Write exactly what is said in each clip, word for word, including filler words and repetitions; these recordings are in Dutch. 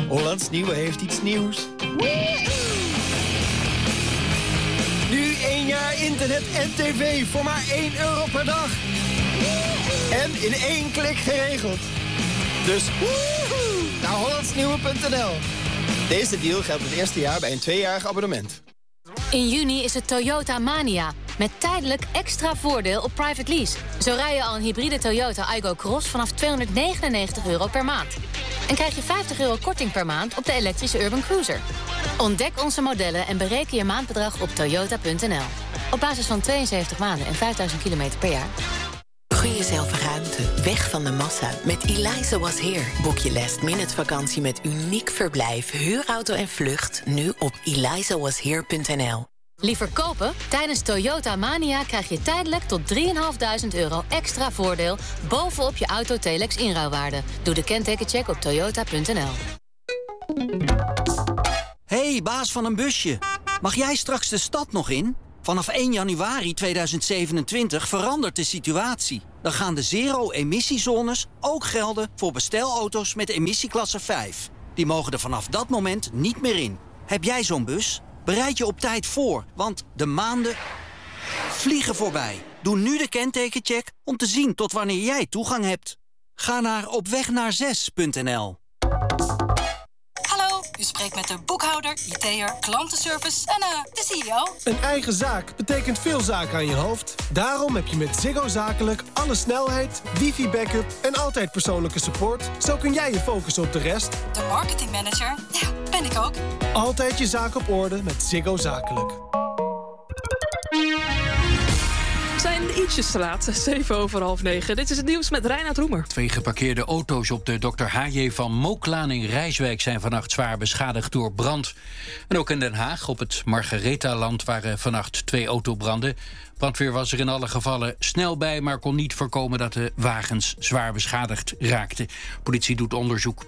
Hollands Nieuwe heeft iets nieuws. Nu één jaar internet en tv voor maar één euro per dag. En in één klik geregeld. Dus woehoe, naar hollandsnieuwe punt n l. Deze deal geldt het eerste jaar bij een tweejarig abonnement. In juni is het Toyota Mania. Met tijdelijk extra voordeel op private lease. Zo rij je al een hybride Toyota Aygo Cross vanaf tweehonderdnegenennegentig euro per maand. En krijg je vijftig euro korting per maand op de elektrische Urban Cruiser. Ontdek onze modellen en bereken je maandbedrag op toyota punt n l. Op basis van tweeënzeventig maanden en vijfduizend kilometer per jaar. Gun jezelf ruimte, weg van de massa. Met Eliza Was Here boek je last minute vakantie met uniek verblijf, huurauto en vlucht. Nu op eliza was here punt n l. Liever kopen? Tijdens Toyota Mania krijg je tijdelijk tot drieduizend vijfhonderd euro extra voordeel bovenop je auto Telex inruilwaarde. Doe de kentekencheck op toyota punt n l. Hey, baas van een busje. Mag jij straks de stad nog in? Vanaf één januari tweeduizend zevenentwintig verandert de situatie. Dan gaan de zero-emissiezones ook gelden voor bestelauto's met emissieklasse vijf. Die mogen er vanaf dat moment niet meer in. Heb jij zo'n bus? Bereid je op tijd voor, want de maanden vliegen voorbij. Doe nu de kentekencheck om te zien tot wanneer jij toegang hebt. Ga naar opwegnaarzes punt n l. Hallo, u spreekt met de boekhouder, I T'er, klantenservice en uh, de C E O. Een eigen zaak betekent veel zaken aan je hoofd. Daarom heb je met Ziggo Zakelijk alle snelheid, wifi-backup en altijd persoonlijke support. Zo kun jij je focussen op de rest. De marketingmanager, ja, ben ik ook. Altijd je zaak op orde met Ziggo Zakelijk. We zijn ietsjes te laat, zeven over half negen. Dit is het nieuws met Reinoud Roemer. Twee geparkeerde auto's op de dokter H J van Mooklaan in Rijswijk zijn vannacht zwaar beschadigd door brand. En ook in Den Haag, op het Margarethaland, waren vannacht twee autobranden. Brandweer was er in alle gevallen snel bij, maar kon niet voorkomen dat de wagens zwaar beschadigd raakten. Politie doet onderzoek.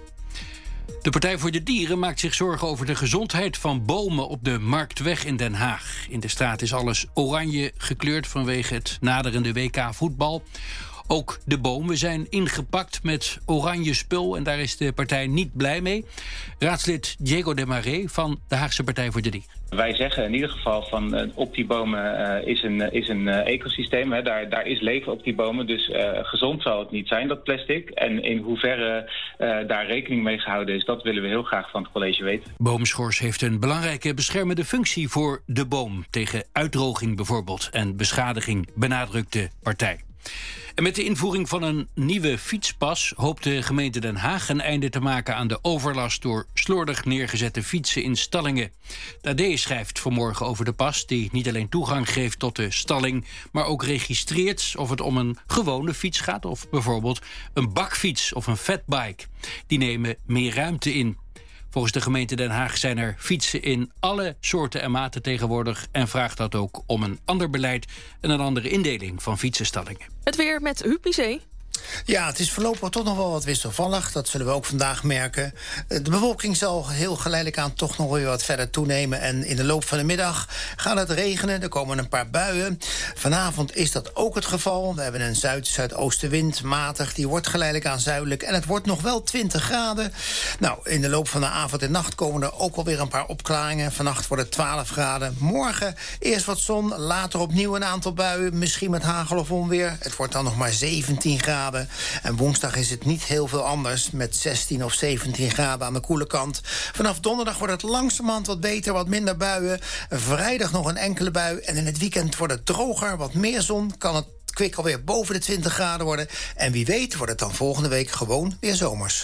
De Partij voor de Dieren maakt zich zorgen over de gezondheid van bomen op de Marktweg in Den Haag. In de straat is alles oranje gekleurd vanwege het naderende W K voetbal. Ook de bomen zijn ingepakt met oranje spul en daar is de partij niet blij mee. Raadslid Diego de Maré van de Haagse Partij voor de Dieren. Wij zeggen in ieder geval van uh, op die bomen uh, is een, uh, is een uh, ecosysteem. Hè. Daar, daar is leven op die bomen, dus uh, gezond zal het niet zijn, dat plastic. En in hoeverre uh, daar rekening mee gehouden is, dat willen we heel graag van het college weten. Boomschors heeft een belangrijke beschermende functie voor de boom. Tegen uitdroging bijvoorbeeld en beschadiging, benadrukt de partij. En met de invoering van een nieuwe fietspas hoopt de gemeente Den Haag een einde te maken aan de overlast door slordig neergezette fietsen in stallingen. De A D schrijft vanmorgen over de pas die niet alleen toegang geeft tot de stalling, maar ook registreert of het om een gewone fiets gaat of bijvoorbeeld een bakfiets of een fatbike. Die nemen meer ruimte in. Volgens de gemeente Den Haag zijn er fietsen in alle soorten en maten tegenwoordig en vraagt dat ook om een ander beleid en een andere indeling van fietsenstallingen. Het weer met Huub Pisé. Ja, het is voorlopig toch nog wel wat wisselvallig. Dat zullen we ook vandaag merken. De bewolking zal heel geleidelijk aan toch nog weer wat verder toenemen. En in de loop van de middag gaat het regenen. Er komen een paar buien. Vanavond is dat ook het geval. We hebben een zuid-zuidoostenwind, matig. Die wordt geleidelijk aan zuidelijk. En het wordt nog wel twintig graden. Nou, in de loop van de avond en nacht komen er ook alweer een paar opklaringen. Vannacht wordt het twaalf graden. Morgen eerst wat zon, later opnieuw een aantal buien. Misschien met hagel of onweer. Het wordt dan nog maar zeventien graden. En woensdag is het niet heel veel anders met zestien of zeventien graden aan de koele kant. Vanaf donderdag wordt het langzamerhand wat beter, wat minder buien. Vrijdag nog een enkele bui en in het weekend wordt het droger, wat meer zon. Kan het kwik alweer boven de twintig graden worden. En wie weet wordt het dan volgende week gewoon weer zomers.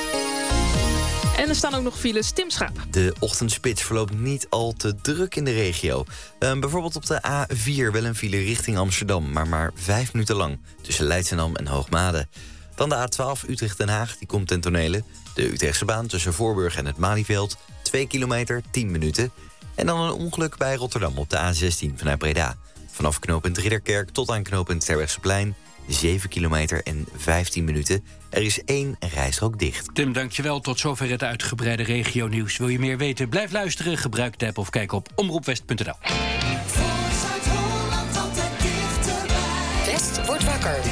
En er staan ook nog files. Tim Schaap. De ochtendspits verloopt niet al te druk in de regio. Uh, bijvoorbeeld op de A vier wel een file richting Amsterdam, maar maar vijf minuten lang tussen Leidschendam en Hoogmade. Dan de A twaalf Utrecht-Den Haag, die komt ten tonele. De Utrechtse baan tussen Voorburg en het Malieveld, twee kilometer, tien minuten. En dan een ongeluk bij Rotterdam op de A zestien vanuit Breda. Vanaf knooppunt Ridderkerk tot aan knooppunt Terwegseplein, zeven kilometer en vijftien minuten. Er is één rijstrook dicht. Tim, dankjewel. Tot zover het uitgebreide regionieuws. Wil je meer weten? Blijf luisteren, gebruik de app of kijk op omroepwest punt n l. West wordt wakker.